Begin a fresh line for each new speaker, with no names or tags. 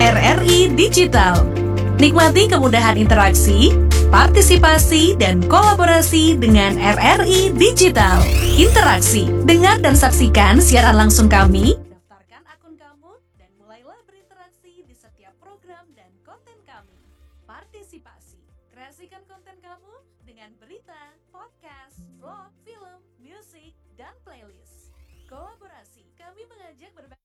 RRI Digital. Nikmati kemudahan interaksi, partisipasi, dan kolaborasi dengan RRI Digital. Interaksi, dengar dan saksikan siaran langsung kami. Daftarkan akun kamu dan mulailah berinteraksi di setiap program dan konten kami. Partisipasi, kreasikan konten kamu dengan berita, podcast, vlog, film, musik, dan playlist. Kolaborasi, kami mengajak berbagi